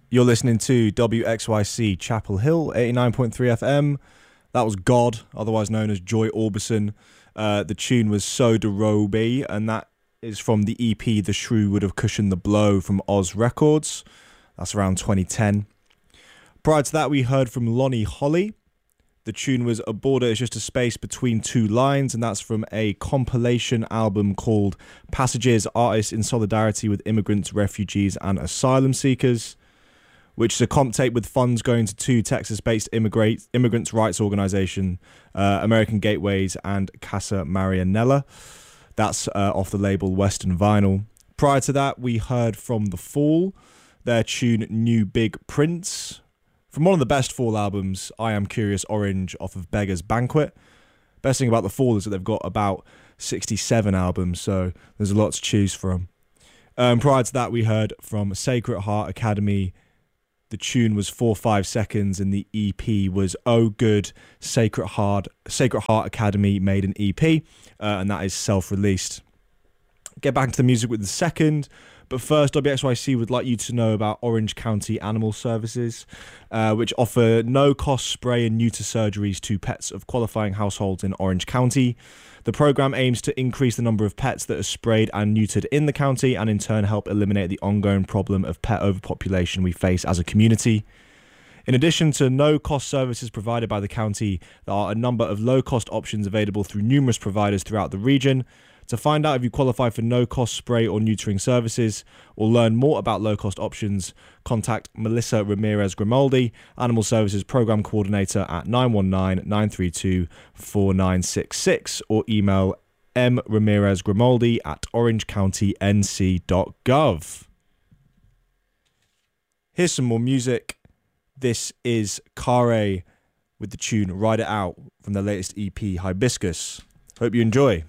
You're listening to WXYC Chapel Hill, 89.3 FM. That was God, otherwise known as Joy Orbison. The tune was So De Robe, and that is from the EP The Shrew Would Have Cushioned the Blow from Oz Records. That's around 2010. Prior to that, we heard from Lonnie Holly. The tune was A Border Is Just a Space Between Two Lines, and that's from a compilation album called Passages, Artists in Solidarity with Immigrants, Refugees and Asylum Seekers, which is a comp tape with funds going to two Texas-based immigrants' rights organisation, American Gateways and Casa Marianella. That's off the label Western Vinyl. Prior to that, we heard from The Fall, their tune New Big Prince. From one of the best Fall albums, I Am Curious Orange off of Beggar's Banquet. Best thing about The Fall is that they've got about 67 albums, so there's a lot to choose from. Prior to that, we heard from Sacred Heart Academy. The tune was 4-5 seconds and the EP was Oh Good. Sacred Heart Academy made an EP, and that is self-released. Get back into the music with the second, but first WXYC would like you to know about Orange County Animal Services, which offer no-cost spray and neuter surgeries to pets of qualifying households in Orange County. The program aims to increase the number of pets that are sprayed and neutered in the county and in turn help eliminate the ongoing problem of pet overpopulation we face as a community. In addition to no-cost services provided by the county, there are a number of low-cost options available through numerous providers throughout the region. To find out if you qualify for no-cost spray or neutering services or learn more about low-cost options, contact Melissa Ramirez Grimaldi, Animal Services Program Coordinator at 919-932-4966 or email mramirezgrimaldi at orangecountync.gov. Here's some more music. This is Kare with the tune Ride It Out from their latest EP, Hibiscus. Hope you enjoy.